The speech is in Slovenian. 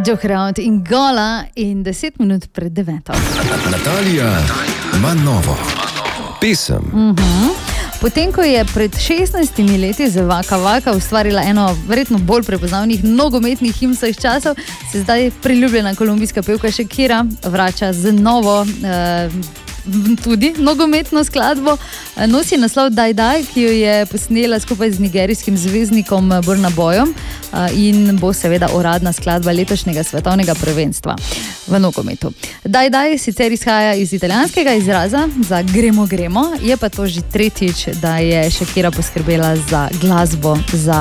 Jokerant in Gola in 10 minut pred 9. Natalija ima novo pesem. Potem, ko je pred 16 leti za Vaka Vaka ustvarila eno verjetno bolj prepoznavnih nogometnih himn svojih časov, se zdaj priljubljena kolumbijska pevka Shakira vrača z novo tudi nogometno skladbo. Nosi naslov Daj Daj, ki jo je posnela skupaj z nigerijskim zvezdnikom Burna Boyom in bo seveda uradna skladba letošnjega svetovnega prvenstva v nogometu. Daj Daj sicer izhaja iz italijanskega izraza za gremo, gremo, je pa to že tretjič, da je Shakira poskrbela za glasbo za